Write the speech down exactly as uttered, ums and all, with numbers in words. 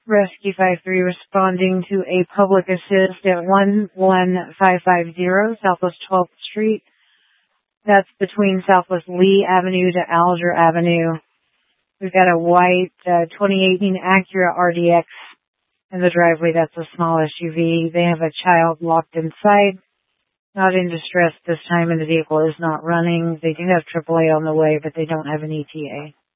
Rescue five three responding to a public assist at one one five five zero Southwest twelfth Street. That's between Southwest Lee Avenue to Alger Avenue. We've got a white uh, twenty eighteen Acura R D X in the driveway. That's a small S U V. They have a child locked inside, not in distress this time, and the vehicle is not running. They do have triple A on the way, but they don't have an E T A.